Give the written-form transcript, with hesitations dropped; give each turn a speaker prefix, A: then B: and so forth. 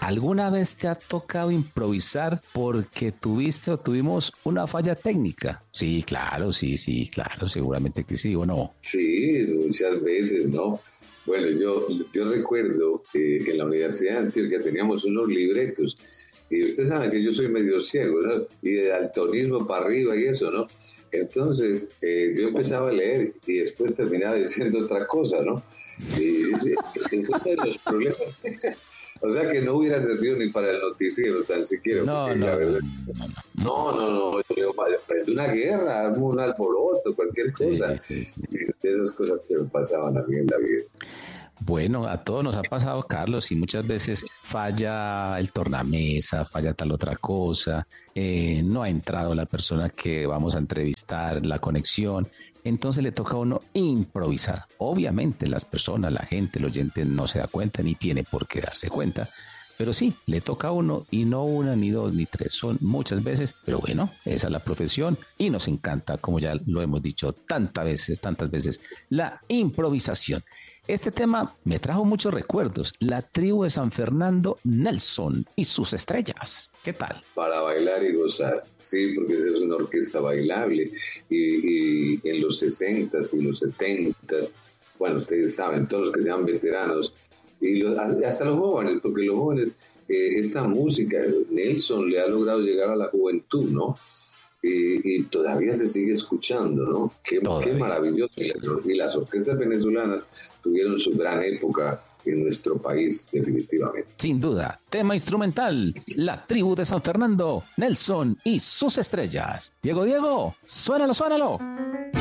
A: ¿Alguna vez te ha tocado improvisar porque tuviste o tuvimos una falla técnica? Sí, claro, sí, claro, seguramente que sí o no.
B: Sí, muchas veces, ¿no? Bueno, yo recuerdo que en la Universidad de Antioquia teníamos unos libretos y ustedes saben que yo soy medio ciego, ¿no? Y de daltonismo para arriba y eso, ¿no? Entonces yo empezaba a leer y después terminaba diciendo otra cosa, ¿no? Y ese fue uno de los problemas. O sea que no hubiera servido ni para el noticiero tan siquiera,
A: No,
B: porque la
A: no, no,
B: verdad,
A: no, no, no.
B: no, yo prende una guerra, hago un alboroto, cualquier cosa.
A: Sí, sí, sí.
B: Sí, de esas cosas que me pasaban a mí en la vida.
A: Bueno, a todos nos ha pasado, Carlos, y muchas veces falla el tornamesa, falla tal otra cosa, no ha entrado la persona que vamos a entrevistar, la conexión, entonces le toca a uno improvisar. Obviamente las personas, la gente, el oyente no se da cuenta ni tiene por qué darse cuenta, pero sí, le toca a uno y no una, ni dos, ni tres, son muchas veces, pero bueno, esa es la profesión y nos encanta, como ya lo hemos dicho tantas veces, la improvisación. Este tema me trajo muchos recuerdos, la tribu de San Fernando, Nelson y sus estrellas. ¿Qué tal?
B: Para bailar y gozar, sí, porque esa es una orquesta bailable y en los 60s y los 70s, bueno, ustedes saben, todos los que sean veteranos, hasta los jóvenes, porque los jóvenes, esta música, Nelson le ha logrado llegar a la juventud, ¿no? Y todavía se sigue escuchando, ¿no? Qué maravilloso. Y las orquestas venezolanas tuvieron su gran época en nuestro país, definitivamente.
A: Sin duda, tema instrumental, la tribu de San Fernando, Nelson y sus estrellas. Diego, suénalo.